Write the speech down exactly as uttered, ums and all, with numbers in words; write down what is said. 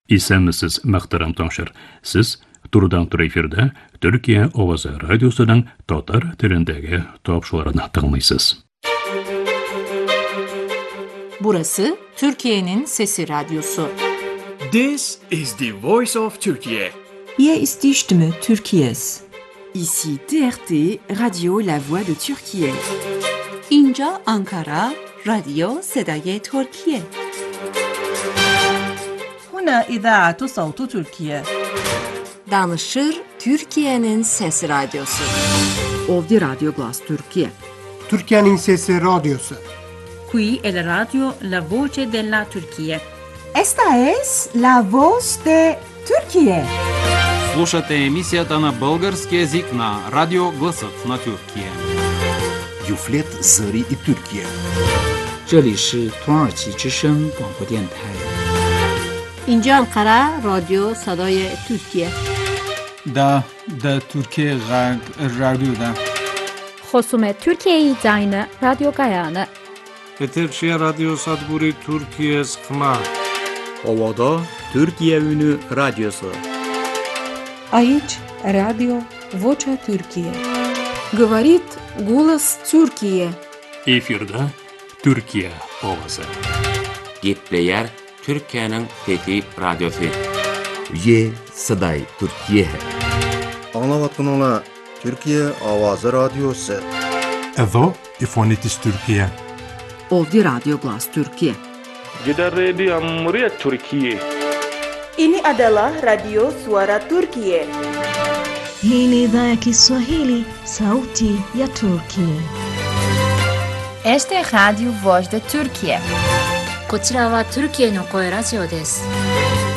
İsemmisiz Mehtaram Tomşar. Siz turdan tur efirde Türkiye Ovaza Radyosu'nun Tatar tilindeki topşularını tınlaysız. Burası Türkiye'nin Sesi Radyosu. This is the voice of Turkey. Hier ist die Stimme Türkiye's. Ici T R T, Radio La Voix de Türkiye. İnca Ankara, Radyo Sedaye Türkiye. هنا إذاعة صوت تركيا. Danışır Türkiye'nin Sesi Radyosu. Ovdje Radio Glas Türkiye. Türkiye'nin Sesi Radyosu. Qui è la radio La Voce della Turchia. Esta es la voz de Türkiye. Слушате емисията на български език на Радио Гласът на Türkiye. Юфлет Зари и Türkiye. 这里是土耳其之声广播电台。 اینجا انقره رادیو صدای ترکیه. دا دا ترکیه غرب رادیو دا. خصوم ترکیه زاین رادیو گایانه. Eterşehir Radyo Sadburi Türkiye Sıkma. Ovada Türkiye Ünü Radyosu. Aici Radio Vocea Türkiye. Говорит голос Türkiye. Efirde Türkiye Ovası. Gepleyer Türkiye'nin Fethi Radyosu. Ye Saday Türkiye. Anlavatın ola Türkiye Avazı Radyosu. Edo İfonitis Türkiye. Ovdje Radio Glas Türkiye. Jeda Radio Amriya Türkiye. Ini adalah Radio Suara Türkiye. Hii ni idhaa ya Kiswahili, Sauti ya Turkiye. Este es Radio Voz de Türkiye. こちらはトルキエの声ラジオです。